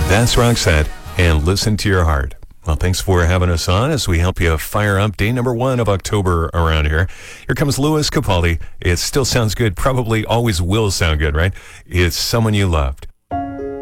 That's Roxette and Listen to Your Heart. Well, thanks for having us on as we help you fire up day number 1 of October around here. Here comes Louis Capaldi. It still sounds good, probably always will sound good, right? It's Someone You Loved.